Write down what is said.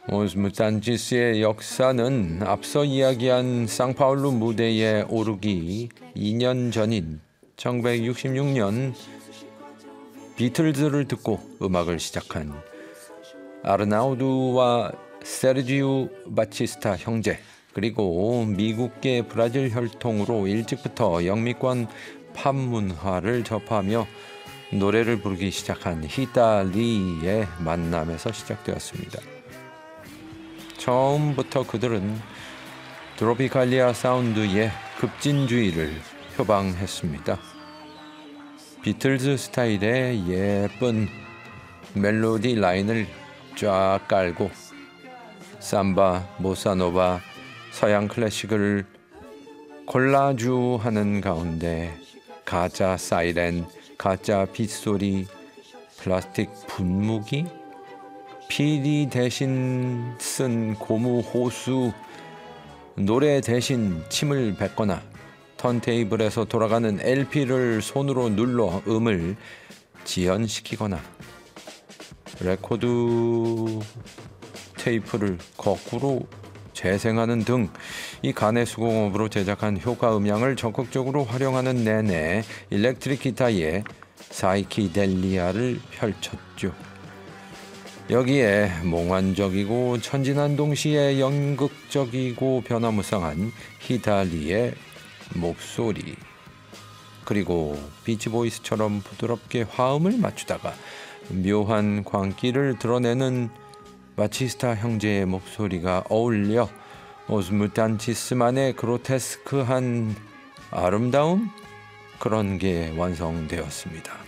오스무탄티스의 역사는 앞서 이야기한 상파울루 무대에 오르기 2년 전인 1966년 비틀즈를 듣고 음악을 시작한 아르나우두와 세르지우 바치스타 형제, 그리고 미국계 브라질 혈통으로 일찍부터 영미권 팝 문화를 접하며 노래를 부르기 시작한 히달리의 만남에서 시작되었습니다. 처음부터 그들은 트로피칼리아 사운드의 급진주의를 표방했습니다. 비틀즈 스타일의 예쁜 멜로디 라인을 쫙 깔고 삼바, 보사노바, 서양 클래식을 콜라주하는 가운데 가짜 사이렌, 가짜 빗소리, 플라스틱 분무기, PD 대신 쓴 고무 호수, 노래 대신 침을 뱉거나 턴테이블에서 돌아가는 LP를 손으로 눌러 음을 지연시키거나 레코드 테이프를 거꾸로 재생하는 등 이 가내수공업으로 제작한 효과 음향을 적극적으로 활용하는 내내 일렉트릭 기타의 사이키델리아를 펼쳤죠. 여기에 몽환적이고 천진한 동시에 연극적이고 변화무쌍한 히달리의 목소리, 그리고 비치보이스처럼 부드럽게 화음을 맞추다가 묘한 광기를 드러내는 바치스타 형제의 목소리가 어울려 오스무탄티스만의 그로테스크한 아름다움, 그런 게 완성되었습니다.